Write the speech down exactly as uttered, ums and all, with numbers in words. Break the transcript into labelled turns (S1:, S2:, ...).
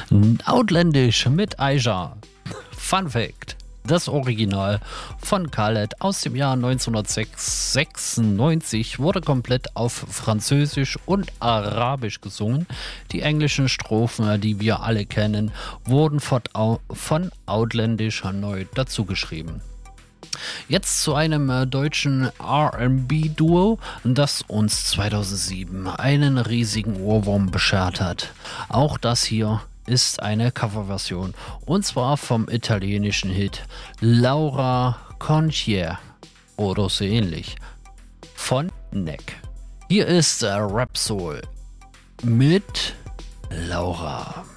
S1: Outlandish mit Aisha. Fun Fact: Das Original von Khaled aus dem Jahr neunzehnhundertsechsundneunzig wurde komplett auf Französisch und Arabisch gesungen. Die englischen Strophen, die wir alle kennen, wurden von Outlandish neu dazugeschrieben. Jetzt zu einem äh, deutschen R and B-Duo, das uns zweitausendsieben einen riesigen Ohrwurm beschert hat. Auch das hier ist eine Coverversion, und zwar vom italienischen Hit Laura Concier oder so ähnlich von Neck. Hier ist äh, Rap Soul mit Laura.